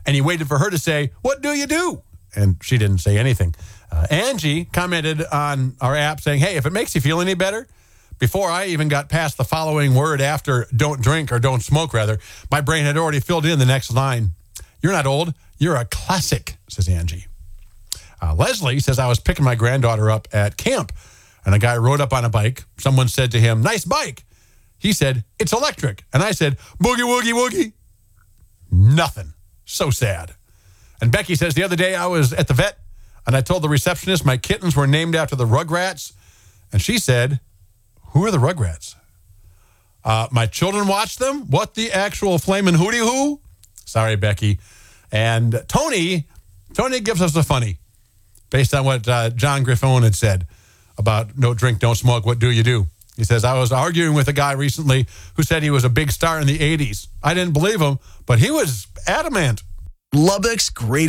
And he waited for her to say, "What do you do?" And she didn't say anything. Angie commented on our app saying, "Hey, if it makes you feel any better," before I even got past the following word after don't drink or don't smoke, rather, my brain had already filled in the next line. "You're not old. You're a classic," says Angie. Leslie says, "I was picking my granddaughter up at camp, and a guy rode up on a bike. Someone said to him, 'Nice bike.' He said, 'It's electric.' And I said, 'Boogie, woogie, woogie.'" Nothing. So sad. And Becky says, "The other day I was at the vet, and I told the receptionist my kittens were named after the Rugrats. And she said, 'Who are the Rugrats?' My children watched them? What the actual flamin' hootie hoo?" Sorry, Becky. And Tony gives us a funny, based on what John Griffon had said about no drink, don't smoke, what do you do? He says, "I was arguing with a guy recently who said he was a big star in the 80s. I didn't believe him, but he was adamant." Lubbock's great